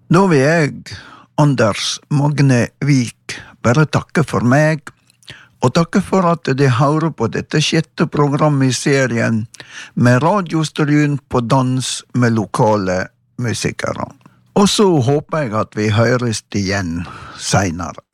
Da vil jeg, Anders Magne Vik, bare takke for meg, og takke for at de hører på dette 6. programmet i serien med radiostryn på dans med lokale musikere. Og så håper jeg at vi høres igjen senere.